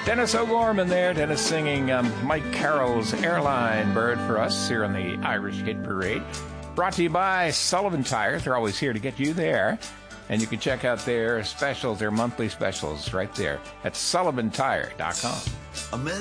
Dennis O'Gorman there. Dennis singing Mike Carroll's Airline Bird for us here on the Irish Hit Parade. Brought to you by Sullivan Tires. They're always here to get you there. And you can check out their specials, their monthly specials right there at sullivantire.com.